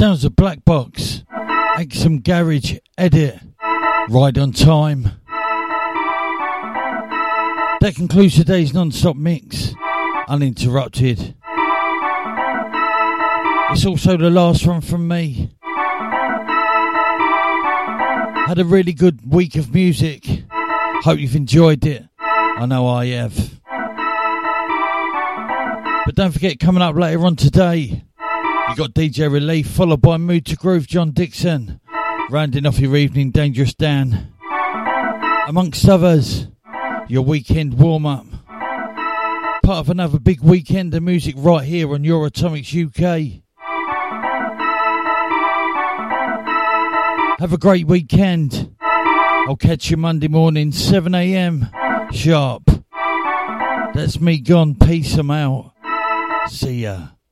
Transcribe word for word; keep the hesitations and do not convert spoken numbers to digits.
Sounds of Black Box, Exum Garage Edit, Right on Time. That concludes today's non-stop mix, uninterrupted. It's also the last one from me. Had a really good week of music. Hope you've enjoyed it. I know I have. But don't forget, coming up later on today, you got D J Relief, followed by Mood to Groove, John Dixon. Rounding off your evening, Dangerous Dan. Amongst others, your weekend warm-up. Part of another big weekend of music right here on Eurotomics U K. Have a great weekend. I'll catch you Monday morning, seven a.m. sharp. That's me gone. Peace, I'm out. See ya.